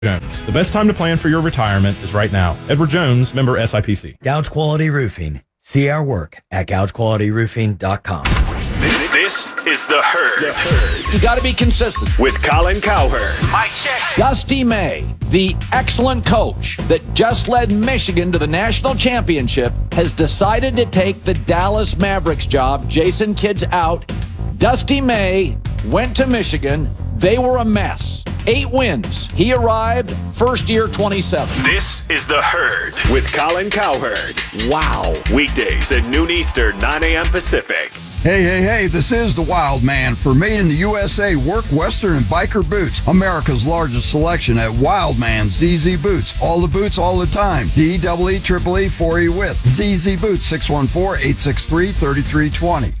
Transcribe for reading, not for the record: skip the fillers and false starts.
Jones. The best time to plan for your retirement is right now. Edward Jones, member SIPC. Gouge Quality Roofing. See our work at gougequalityroofing.com. This is The Herd. You got to be consistent. With Colin Cowherd. Mic check. Dusty May, the excellent coach that just led Michigan to the national championship, has decided to take the Dallas Mavericks job. Jason Kidd's out. Dusty May went to Michigan. They were a mess. 8 wins. He arrived first year 27. This is The Herd with Colin Cowherd. Wow. Weekdays at noon Eastern, 9 a.m. Pacific. Hey, this is the Wild Man for Made in the USA Work Western and Biker Boots. America's largest selection at Wild Man ZZ Boots. All the boots, all the time. DEEE 4E with ZZ Boots, 614-863-3320.